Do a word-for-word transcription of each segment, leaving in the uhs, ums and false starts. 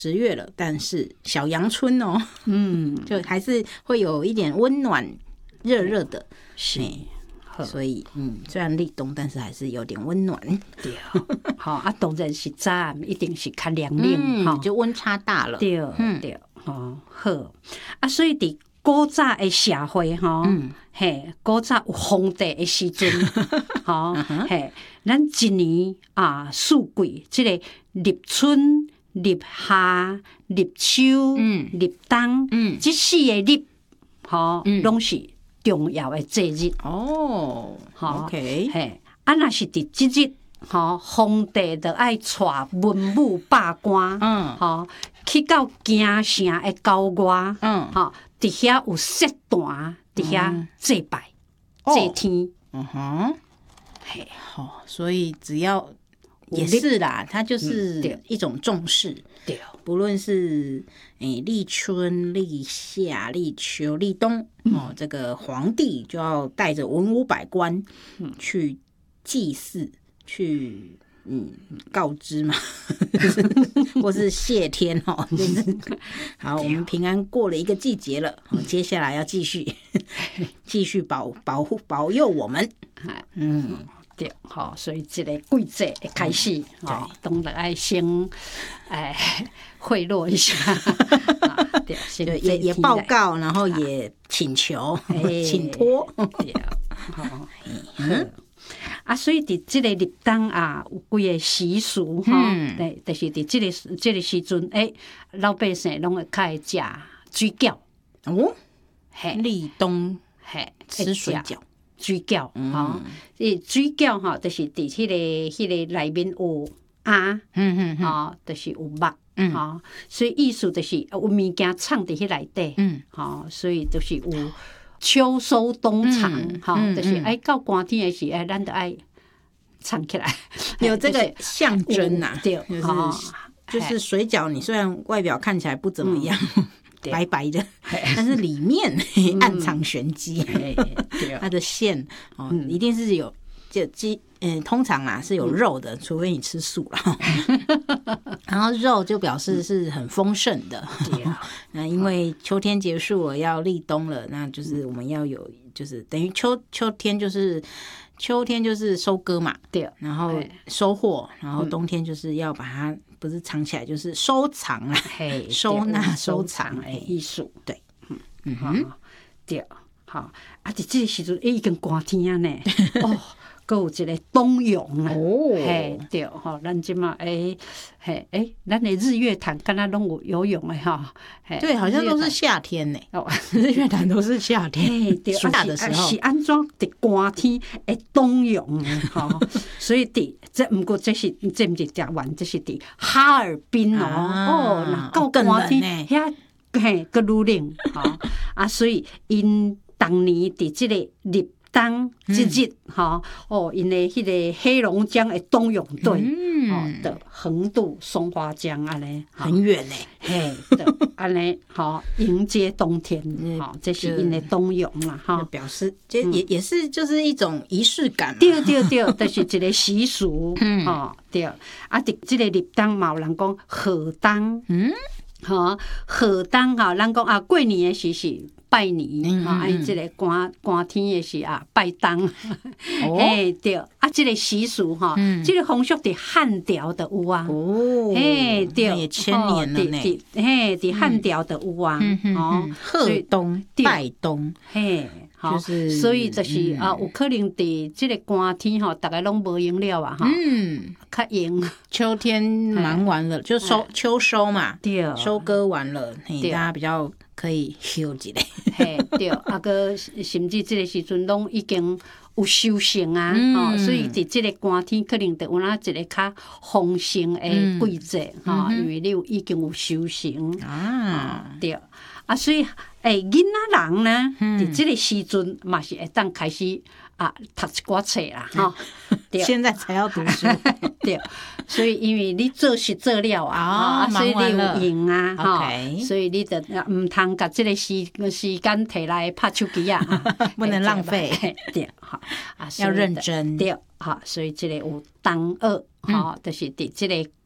十月了，但是小阳春哦， 嗯， 就还是会有一点温暖热热的， 是。 所以，嗯，虽然立冬，但是还是有点温暖。 对，好啊，当然是早一定是较凉凉，哈、 嗯，就温差大了。 对，嗯、对，哦，好啊，所以伫古早的社会，哈、嗯，嘿，古早有皇帝的时阵，吼、嗯，嘿，咱一年啊，四季，即、這個立春、立夏、立秋、嗯、立冬，嗯，即四個立，吼、嗯，攏是重要的節日哦。OK， 嘿，啊，若是伫即日，吼，皇帝就愛帶文武百官，嗯，吼，去到京城的郊外，嗯，吼，伫遐有set壇，伫遐祭拜、祭天， 嗯哼，嘿，好，所以只要也是啦，它就是一種重視，对，不論是誒立春、立夏、立秋、立冬，哦，這個皇帝就要帶着文武百官去祭祀，去嗯告知嘛，或是謝天哦，就是好，我們平安過了一個季節了，接下來要繼續繼續保保護保佑我們，嗯。 对，吼，所以这个季節的開始，吼，當然愛先，哎，賄賂一下，對， 對，也也報告，然後也請求，請託， 對，好，嗯，啊，所以伫這個立冬啊，有幾個習俗，吼，對，就是伫這個這個時陣，誒，老百姓攏會較會食水餃， 哦，嘿，立冬，嘿，吃水餃。 水餃，吼，誒水餃吼，就是佇迄個迄個內面有鴨，嗯嗯，吼，就是有肉，吼，所以意思就是有物件藏佇迄內底，嗯，吼，所以就是有秋收冬藏，吼，就是愛到寒天誒時，誒，咱就愛藏起來， 有這個象徵吶， 對， 就是就是水餃，你雖然外表看起來不怎麼樣。白白的，但是裡面暗藏玄機。它的餡哦，一定是有就雞，嗯，通常啊是有肉的，除非你吃素了。然後肉就表示是很豐盛的。那因為秋天結束了，要立冬了，那就是我們要有，就是等於秋秋天就是秋天就是收割嘛，對，然後收穫，然後冬天就是要把它。不是藏起來，就是收藏啊，收納收藏的藝術，對，嗯哼，對，好，啊，伫這個時陣已經寒天啊呢，哦，還有一個冬泳啊，哦，嘿，對，吼，咱即嘛，誒，嘿，誒，咱的日月潭敢若攏有游泳的哈， 對，好像都是夏天呢，哦，日月潭都是夏天，暑假的時候是安怎伫寒天的冬泳的吼，所以伫。這毋過這是這毋是台灣，這是佇哈爾濱哦，哦，那夠寒天，遐嘿個愈冷吼啊，所以因當年佇這個立冬即日吼，哦，因的迄個黑龍江的冬泳隊，哦，的橫渡松花江安尼， 很遠呢， 嘿，安尼吼迎接冬天，吼，這是因的冬泳啦，哈， 表示這也也是就是一種儀式感， 對對對，就是一個習俗，吼，對，啊，佇這個立冬嘛有人講賀冬，嗯，吼，賀冬吼，咱講啊過年的時是。拜年，啊，伊即個寒寒天誒是啊拜冬，嘿對，啊，即個習俗吼，即個風俗佇漢朝就有啊，嘿對， 也千年了呢， 嘿，佇漢朝就有啊，哦， 賀冬拜冬， 嘿，好，所以就是啊，有可能佇即個寒天吼，大家攏無用了啊，哈，嗯，較用， 秋天忙完了就收秋收嘛，對，收割完了，嘿，大家比較。可以休一下， 嘿，對，啊個甚至這個時陣攏已經有收成啊，吼，所以佇這個寒天可能就有哪一個較豐盛的季節，吼，因為你有已經有收成啊，對，啊，所以誒囡仔人呢，佇這個時陣嘛是會當開始啊讀一寡冊啦，吼， 現在才要讀書， 對。所以因為你做是做了啊，所以你有用啊，哈，所以你就唔通甲這個時時間摕來拍手機啊， 不能浪費， 對，哈， 要認真， 對，哈，所以這個有冬二，哈，就是佇這個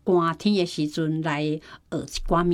寒天的时阵来学一寡物